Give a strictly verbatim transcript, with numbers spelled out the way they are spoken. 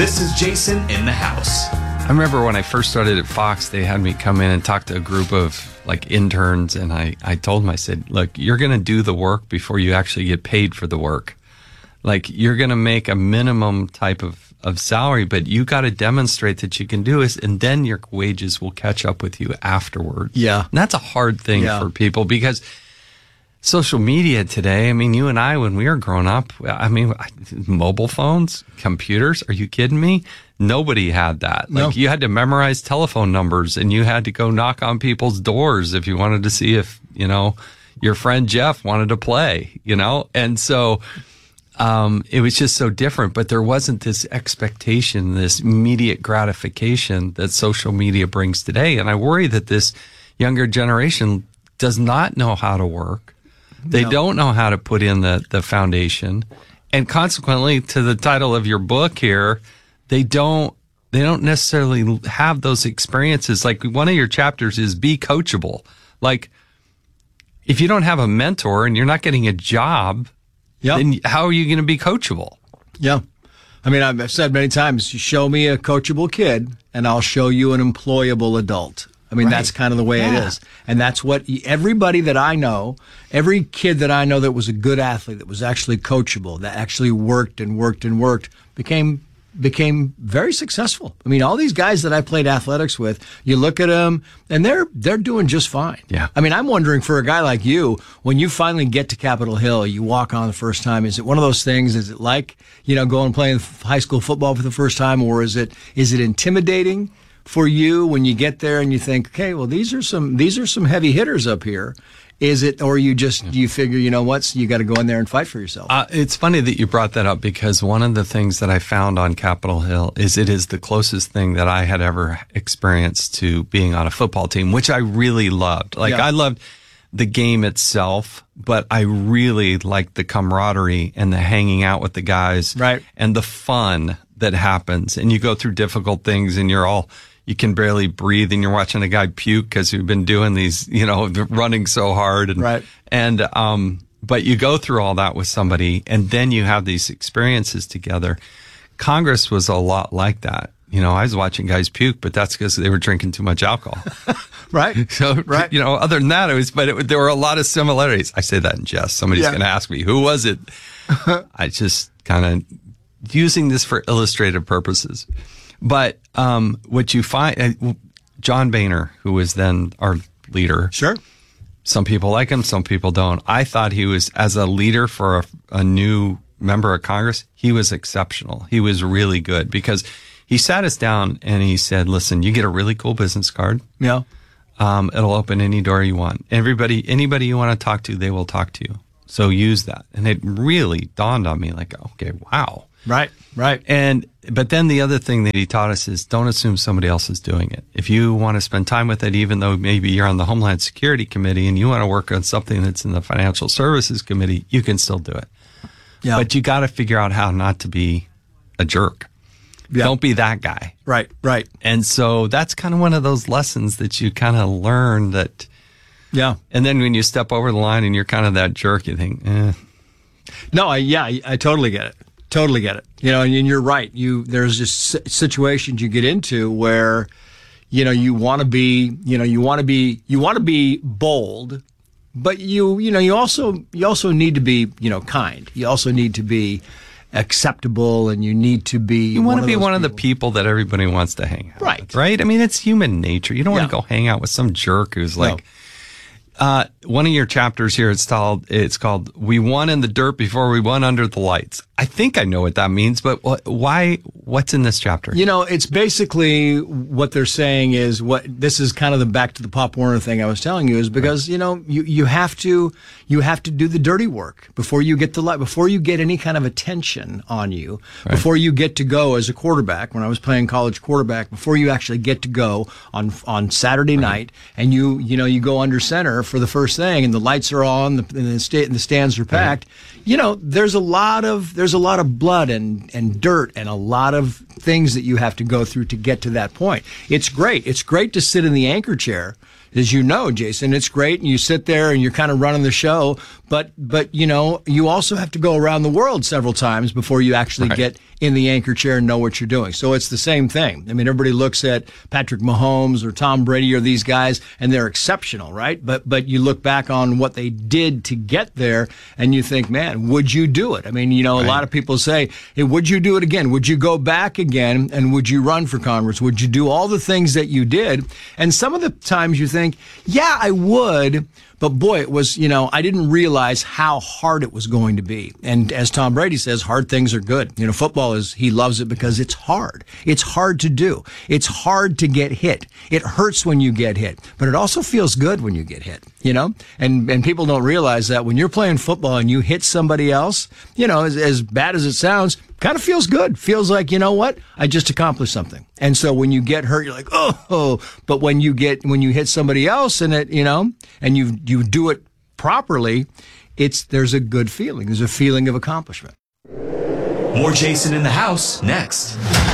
This is Jason in the house. I remember when I first started at Fox, they had me come in and talk to a group of like interns. And I, I told them, I said, look, you're going to do the work before you actually get paid for the work. Like you're going to make a minimum type of, of salary, but you got to demonstrate that you can do it. And then your wages will catch up with you afterward. Yeah. And that's a hard thing yeah. for people because social media today, I mean, you and I, when we were growing up, I mean, mobile phones, computers, are you kidding me? Nobody had that. Like No. you had to memorize telephone numbers and you had to go knock on people's doors if you wanted to see if, you know, your friend Jeff wanted to play, you know? And so um, it was just so different, but there wasn't this expectation, this immediate gratification that social media brings today. And I worry that this younger generation does not know how to work. They No. don't know how to put in the, the foundation. And consequently, to the title of your book here, they don't they don't necessarily have those experiences. Like one of your chapters is be coachable. Like if you don't have a mentor and you're not getting a job, Yep. then how are you going to be coachable? Yeah. I mean, I've said many times, you show me a coachable kid and I'll show you an employable adult. I mean, Right. that's kind of the way Yeah. it is. And that's what everybody that I know, every kid that I know that was a good athlete, that was actually coachable, that actually worked and worked and worked, became became very successful. I mean, all these guys that I played athletics with, you look at them and they're they're doing just fine. Yeah. I mean, I'm wondering for a guy like you, when you finally get to Capitol Hill, you walk on the first time, is it one of those things, is it like, you know, going and playing high school football for the first time, or is it is it intimidating for you when you get there and you think, okay, well, these are some these are some heavy hitters up here? Is it, or you just you figure, you know what, you got to go in there and fight for yourself? Uh, it's funny that you brought that up because one of the things that I found on Capitol Hill is it is the closest thing that I had ever experienced to being on a football team, which I really loved. Like Yeah. I loved the game itself, but I really liked the camaraderie and the hanging out with the guys, Right. and the fun that happens. And you go through difficult things and you're all, you can barely breathe and you're watching a guy puke because you've been doing these, you know, running so hard. And, Right. and, um, but you go through all that with somebody and then you have these experiences together. Congress was a lot like that. You know, I was watching guys puke, but that's because they were drinking too much alcohol. Right. So, Right. you know, other than that, it was, but it, there were a lot of similarities. I say that in jest. Somebody's Yeah. going to ask me, who was it? I just kind of using this for illustrative purposes. But um, what you find, uh, John Boehner, who was then our leader. Sure. Some people like him, some people don't. I thought he was, as a leader for a, a new member of Congress, he was exceptional. He was really good because he sat us down and he said, listen, you get a really cool business card. Yeah. Um, it'll open any door you want. Everybody, anybody you want to talk to, they will talk to you. So use that. And it really dawned on me like, okay, wow. Right. Right. And, but then the other thing that he taught us is don't assume somebody else is doing it. If you want to spend time with it, even though maybe you're on the Homeland Security Committee and you want to work on something that's in the Financial Services Committee, you can still do it. Yeah. But you got to figure out how not to be a jerk. Yeah. Don't be that guy. Right. Right. And so that's kind of one of those lessons that you kind of learn that. Yeah. And then when you step over the line and you're kind of that jerk, you think, eh. No, I, yeah, I, I totally get it. Totally get it. You know, and you're right. You, there's just s- situations you get into where, you know, you want to be, you know, you want to be, you want to be bold, but you, you know, you also, you also need to be, you know, kind. You also need to be acceptable, and you need to be. You want to be those one of the people. people that everybody wants to hang out Right. with, right? I mean, it's human nature. You don't want Yeah. to go hang out with some jerk who's like, No. uh, one of your chapters here, it's called, it's called, We Won in the Dirt Before We Won Under the Lights. I think I know what that means, but wh- why, what's in this chapter? You know, it's basically what they're saying is what this is kind of the back to the Pop Warner thing I was telling you is because, you know, you, you have to, you have to do the dirty work before you get the light, before you get any kind of attention on you, Right. before you get to go as a quarterback. When I was playing college quarterback, before you actually get to go on, on Saturday Right. night and you, you know, you go under center for the first thing and the lights are on, the, and the, sta- and the stands are packed. Right. You know, there's a lot of, there's a lot of blood and, and dirt and a lot of things that you have to go through to get to that point. It's great. It's great to sit in the anchor chair as you know, Jason, it's great, and you sit there and you're kind of running the show, but, but you know, you also have to go around the world several times before you actually Right. get in the anchor chair and know what you're doing. So it's the same thing. I mean, everybody looks at Patrick Mahomes or Tom Brady or these guys, and they're exceptional, right? But but you look back on what they did to get there, and you think, man, would you do it? I mean, you know, a Right. lot of people say, hey, would you do it again? Would you go back again? And would you run for Congress? Would you do all the things that you did? And some of the times you think, yeah, I would. But boy, it was, you know, I didn't realize how hard it was going to be. And as Tom Brady says, hard things are good. You know, football is, he loves it because it's hard. It's hard to do. It's hard to get hit. It hurts when you get hit, but it also feels good when you get hit, you know? And, and people don't realize that when you're playing football and you hit somebody else, you know, as, as bad as it sounds, kind of feels good. Feels like, you know what? I just accomplished something. And so when you get hurt, you're like, oh, but when you get, when you hit somebody else and it, you know, and you, you do it properly, it's, there's a good feeling. There's a feeling of accomplishment. More Jason in the House next.